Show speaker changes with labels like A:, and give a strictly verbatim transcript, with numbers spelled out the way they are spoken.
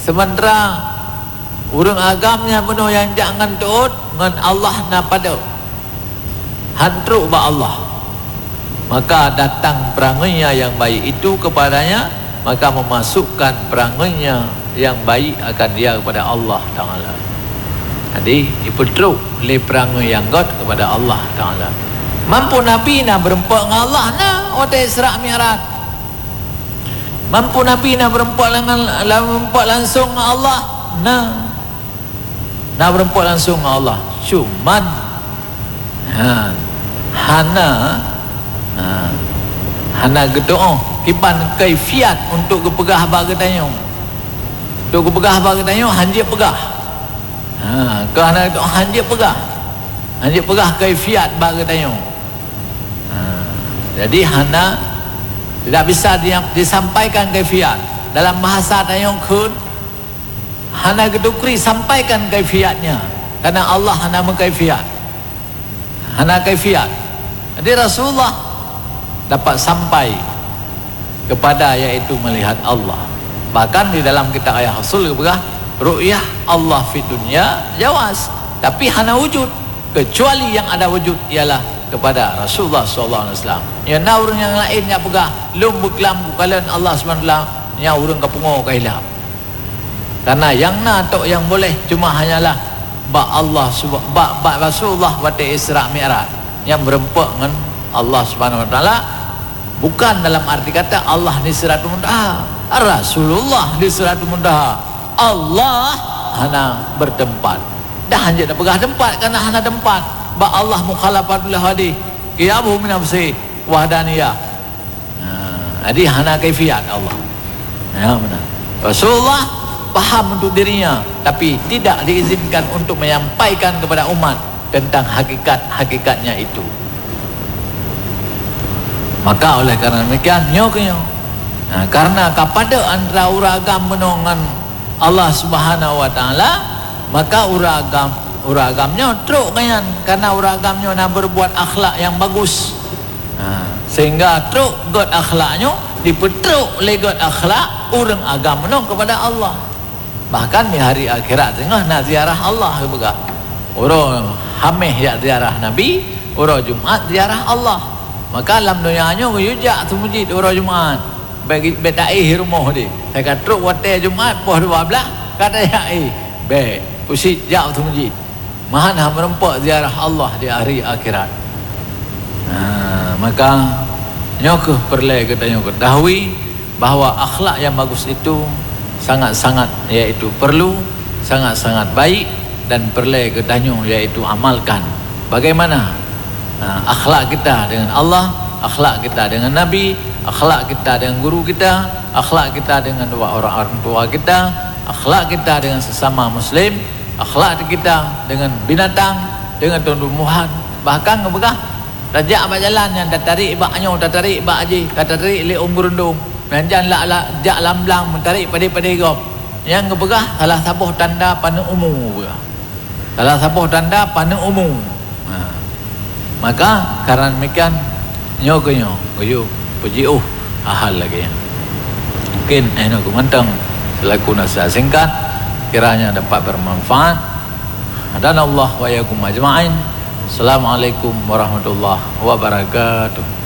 A: sementara urang agamnya penuh yang jangan taat dengan Allah na pada hantruk ba Allah, maka datang perangainya yang baik itu kepadanya, maka memasukkan perangainya yang baik akan dia kepada Allah Ta'ala. Jadi dipetruk oleh perangai yang God kepada Allah Ta'ala. Mampu Nabi nak berempat dengan Allah na waktu Isra' Mi'raj. Mampu Nabi nak berempat dengan berempat langsung dengan Allah na nak berempat langsung dengan Allah. Cuman ha, hana ha, hana gedoa kiban kaifiat untuk kepegah bagi tanya. Untuk kepegah bagi tanya hanjir pegah. Ha, kerana itu hanjir pegah. Hanjir pegah kaifiat bagi tanya. Ha, jadi hana tidak bisa dia, disampaikan kaifiat dalam bahasa tanya kun. Hana gedukri sampaikan kaifiatnya. Karena Allah hana mengkaifiat. Hana kaifiat. Jadi Rasulullah dapat sampai kepada yaitu melihat Allah. Bahkan di dalam kitab ayat Rasul berkah ru'yah Allah fi dunya jawaz, tapi hana wujud, kecuali yang ada wujud ialah kepada Rasulullah sallallahu alaihi wasallam. Ya na urang yang lain yang pegah lum buklam bukalan Allah subhanahu wa taala nya urang kapungo ka hilap. Karena yang na tok yang boleh cuma hanyalah ba Allah subhanahu ba, ba Rasulullah waktu Isra' Mi'raj yang berempak dengan Allah subhanahu wa taala, bukan dalam arti kata Allah di Siratul Muntaha. Rasulullah di Siratul Muntaha, Allah hana bertempat. Dah hanya dah pegah tempat karena hana tempat. Ba Allah mukhalafatul hadi qiyamu min nafsi wahdaniyah. Ha, jadi hana kaifiat Allah. Ya benar. Rasulullah paham untuk dirinya, tapi tidak diizinkan untuk menyampaikan kepada umat tentang hakikat-hakikatnya itu. Maka oleh karena demikian nyoknya, nah, karena kepada antara uragam menongan Allah Subhanahu wa taala, maka uragam uragamnya truk kan, karena uragamnya nak berbuat akhlak yang bagus. Nah, sehingga truk god akhlaknya dipetruk oleh god akhlak orang agam menong kepada Allah. Bahkan di hari akhirat tengah nak ziarah Allah juga. Orang hameh ya ziarah Nabi, orang Jumaat ziarah Allah. Maka dalam dunianya yujak tu masjid orang Jumaat. Bagi bedai rumah dia. Saya kata truk hotel Jumaat pukul dua belas kata ya eh be pusit jauh tu masjid. Mahan ham merempak ziarah Allah di hari akhirat. Nah, maka nyokuh perlu kita nyokuh ketahui bahawa akhlak yang bagus itu sangat-sangat iaitu perlu, sangat-sangat baik dan perlu kita nyokuh iaitu amalkan. Bagaimana Nah, akhlak kita dengan Allah, akhlak kita dengan Nabi, akhlak kita dengan guru kita, akhlak kita dengan dua orang orang tua kita, akhlak kita dengan sesama muslim, akhlak kita dengan binatang, dengan tumbuhan, bahkan ngepegah raja abang jalan yang dah tarik ibaknya, dah tarik ibak haji, dah tarik li um gerundung, dan jangan la jak lamblang mentarik pada-pada gop. Yang ngepegah salah sabuh tanda pana umum. Salah sabuh tanda pana umum. Maka karena demikian nyokonyo kuyu puji uh ahal lagi. Mungkin eno kumantang selaku nasihat singkat kiranya dapat bermanfaat. Dan Allah wa yakum ajma'in. Assalamualaikum warahmatullahi wabarakatuh.